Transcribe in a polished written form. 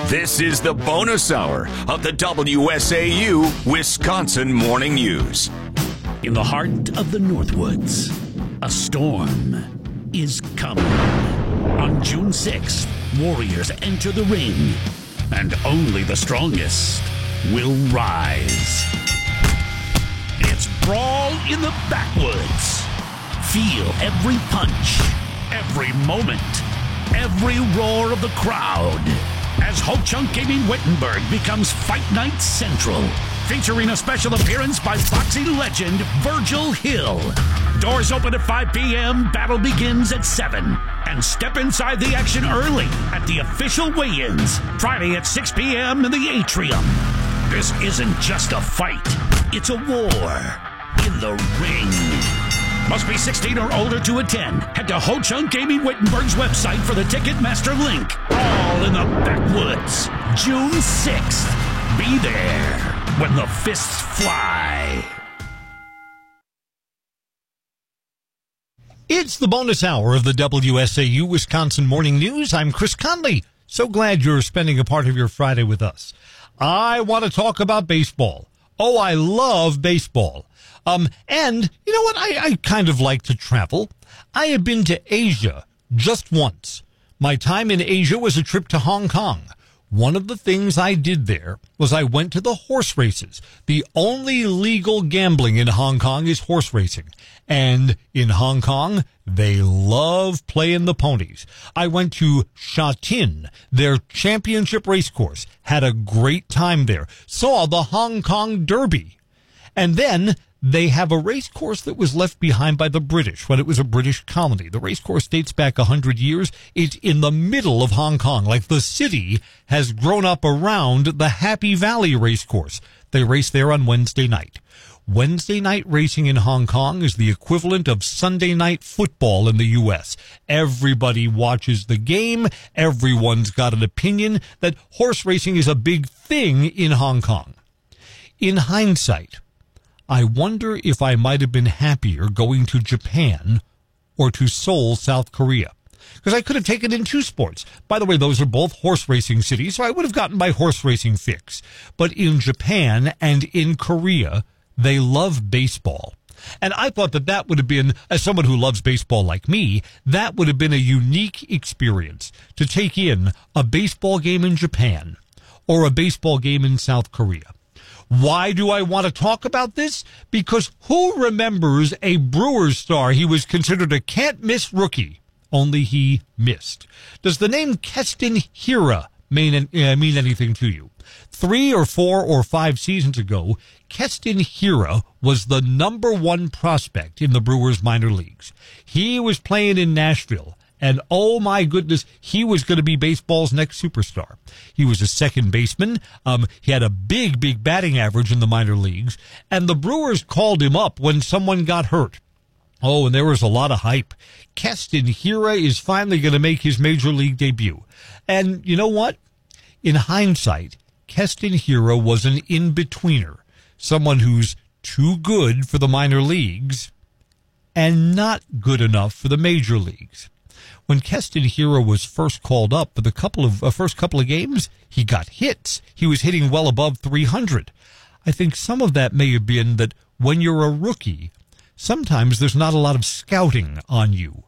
This is the bonus hour of the WSAU Wisconsin Morning News. In the heart of the Northwoods, a storm is coming. On June 6th, Warriors enter the ring, and only the strongest will rise. It's Brawl in the Backwoods. Feel every punch, every moment, every roar of the crowd as Ho Chunk Gaming Wittenberg becomes Fight Night Central, featuring a special appearance by boxing legend Virgil Hill. Doors open at 5 p.m., battle begins at 7. And step inside the action early at the official weigh-ins, Friday at 6 p.m. in the atrium. This isn't just a fight, it's a war in the ring. Must be 16 or older to attend. Head to Ho Chunk Gaming Wittenberg's website for the Ticketmaster link. All in the Backwoods, June 6th. Be there when the fists fly. It's the bonus hour of the WSAU Wisconsin Morning News. I'm Chris Conley. So glad you're spending a part of your Friday with us. I want to talk about baseball. Oh, I love baseball. And you know what? I kind of like to travel. I have been to Asia just once. My time in Asia was a trip to Hong Kong. One of the things I did there was I went to the horse races. The only legal gambling in Hong Kong is horse racing. And in Hong Kong, they love playing the ponies. I went to Sha Tin, their championship race course, had a great time there, saw the Hong Kong Derby. And then they have a race course that was left behind by the British when it was a British colony. The race course dates back 100 years. It's in the middle of Hong Kong. Like the city has grown up around the Happy Valley race course. They race there on Wednesday night. Wednesday night racing in Hong Kong is the equivalent of Sunday night football in the U.S. Everybody watches the game. Everyone's got an opinion that horse racing is a big thing in Hong Kong. In hindsight, I wonder if I might have been happier going to Japan or to Seoul, South Korea. Because I could have taken in two sports. By the way, those are both horse racing cities, so I would have gotten my horse racing fix. But in Japan and in Korea, they love baseball. And I thought that would have been, as someone who loves baseball like me, that would have been a unique experience to take in a baseball game in Japan or a baseball game in South Korea. Why do I want to talk about this? Because who remembers a Brewers star? He was considered a can't-miss rookie, only he missed. Does the name Keston Hiura mean anything to you? 3 or 4 or 5 seasons ago, Keston Hiura was the number 1 prospect in the Brewers minor leagues. He was playing in Nashville. And oh my goodness, he was going to be baseball's next superstar. He was a second baseman. He had a big batting average in the minor leagues. And the Brewers called him up when someone got hurt. Oh, and there was a lot of hype. Keston Hiura is finally going to make his major league debut. And you know what? In hindsight, Keston Hiura was an in-betweener. Someone who's too good for the minor leagues and not good enough for the major leagues. When Keston Hiura was first called up for the first couple of games, he got hits. He was hitting well above 300. I think some of that may have been that when you're a rookie, sometimes there's not a lot of scouting on you.